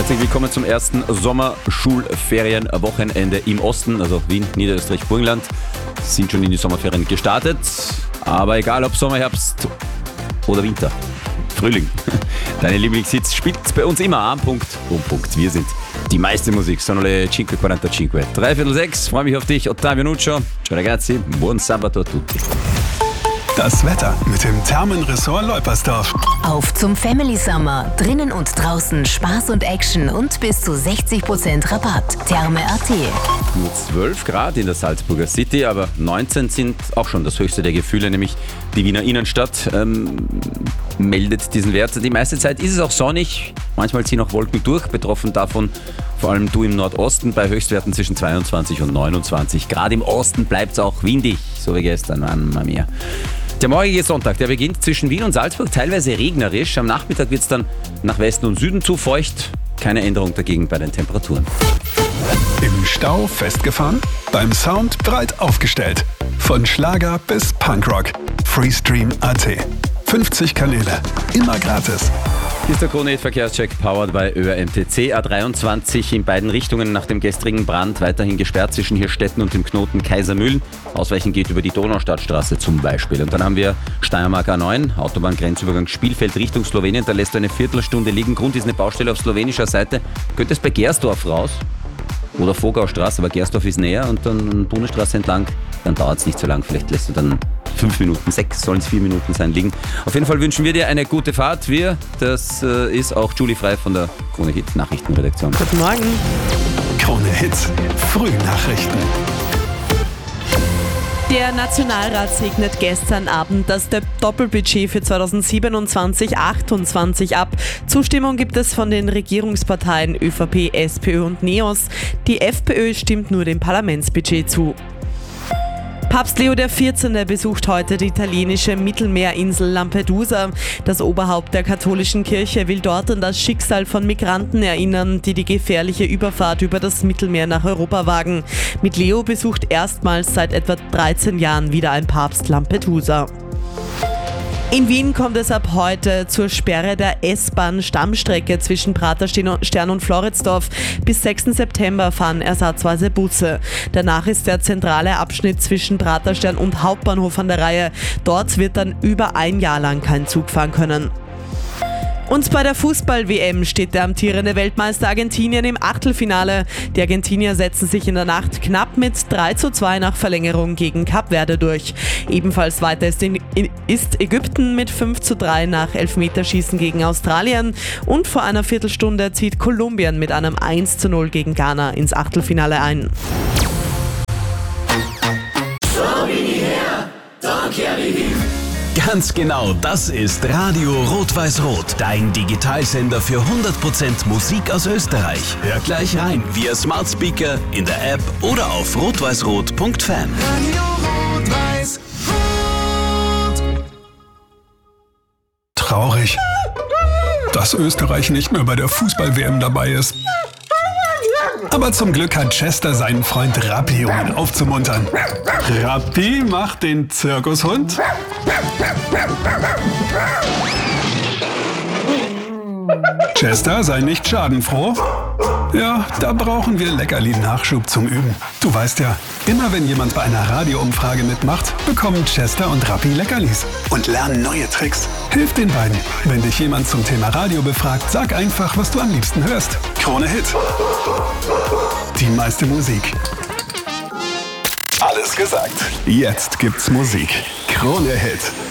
Herzlich willkommen zum ersten Sommerschulferienwochenende im Osten, also Wien, Niederösterreich, Burgenland. Sind schon in die Sommerferien gestartet, aber egal ob Sommer, Herbst oder Winter, Frühling, deine Lieblingshits spielt bei uns immer am Punkt, Punkt. Wir sind die meiste Musik, sono le 5:45, 5:45, freue mich auf dich, Ottavio Nuccio. Ciao ragazzi, buon sabato a tutti. Das Wetter mit dem Thermenressort Leupersdorf. Auf zum Family Summer. Drinnen und draußen Spaß und Action und bis zu 60% Rabatt. Therme.at. Nur 12 Grad in der Salzburger City, aber 19 sind auch schon das höchste der Gefühle, nämlich die Wiener Innenstadt meldet diesen Wert. Die meiste Zeit ist es auch sonnig, manchmal ziehen auch Wolken durch, betroffen davon vor allem du im Nordosten bei Höchstwerten zwischen 22 und 29 Grad. Im Osten bleibt es auch windig, so wie gestern, Mamma mia. Der morgige Sonntag, der beginnt zwischen Wien und Salzburg, teilweise regnerisch. Am Nachmittag wird es dann nach Westen und Süden zu feucht. Keine Änderung dagegen bei den Temperaturen. Im Stau festgefahren? Beim Sound breit aufgestellt. Von Schlager bis Punkrock. Freestream.at. 50 Kanäle. Immer gratis. Hier ist der Krone-Hit-Verkehrscheck powered by ÖRMTC. A23 in beiden Richtungen nach dem gestrigen Brand weiterhin gesperrt zwischen Hirstetten und dem Knoten Kaisermühlen. Ausweichen geht über die Donaustadtstraße zum Beispiel. Und dann haben wir Steiermark A9, Autobahngrenzübergang Spielfeld Richtung Slowenien. Da lässt du eine Viertelstunde liegen. Grund ist eine Baustelle auf slowenischer Seite. Könntest bei Gersdorf raus oder Vogaustraße, aber Gersdorf ist näher und dann Bundesstraße entlang. Dann dauert es nicht so lang. Vielleicht lässt du dann 5 Minuten, 6 sollen es 4 Minuten sein, liegen. Auf jeden Fall wünschen wir dir eine gute Fahrt. Das ist auch Julie Frey von der Krone Hit Nachrichtenredaktion. Guten Morgen. Krone Hits, Frühnachrichten. Der Nationalrat segnet gestern Abend das Doppelbudget für 2027-28 ab. Zustimmung gibt es von den Regierungsparteien ÖVP, SPÖ und NEOS. Die FPÖ stimmt nur dem Parlamentsbudget zu. Papst Leo XIV. Besucht heute die italienische Mittelmeerinsel Lampedusa. Das Oberhaupt der katholischen Kirche will dort an das Schicksal von Migranten erinnern, die die gefährliche Überfahrt über das Mittelmeer nach Europa wagen. Mit Leo besucht erstmals seit etwa 13 Jahren wieder ein Papst Lampedusa. In Wien kommt es ab heute zur Sperre der S-Bahn-Stammstrecke zwischen Praterstern und Floridsdorf. Bis 6. September fahren ersatzweise Busse. Danach ist der zentrale Abschnitt zwischen Praterstern und Hauptbahnhof an der Reihe. Dort wird dann über ein Jahr lang kein Zug fahren können. Und bei der Fußball-WM steht der amtierende Weltmeister Argentinien im Achtelfinale. Die Argentinier setzen sich in der Nacht knapp mit 3:2 nach Verlängerung gegen Kap Verde durch. Ebenfalls weiter ist Ägypten mit 5:3 nach Elfmeterschießen gegen Australien. Und vor einer Viertelstunde zieht Kolumbien mit einem 1:0 gegen Ghana ins Achtelfinale ein. Ganz genau, das ist Radio Rot-Weiß-Rot, dein Digitalsender für 100% Musik aus Österreich. Hör gleich rein via Smart Speaker, in der App oder auf rotweißrot.fan. Traurig, dass Österreich nicht mehr bei der Fußball-WM dabei ist. Aber zum Glück hat Chester seinen Freund Rappi, um ihn aufzumuntern. Rappi macht den Zirkushund. Chester sei nicht schadenfroh. Ja, da brauchen wir Leckerli-Nachschub zum Üben. Du weißt ja, immer wenn jemand bei einer Radioumfrage mitmacht, bekommen Chester und Rappi Leckerlis und lernen neue Tricks. Hilf den beiden. Wenn dich jemand zum Thema Radio befragt, sag einfach, was du am liebsten hörst. Krone Hit. Die meiste Musik. Alles gesagt. Jetzt gibt's Musik. Krone Hit.